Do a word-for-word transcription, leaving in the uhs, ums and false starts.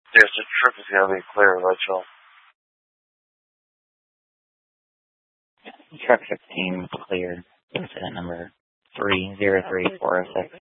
Yes, the trip is going to be clear eventually. Truck fifteen cleared. Incident number three zero three four zero six.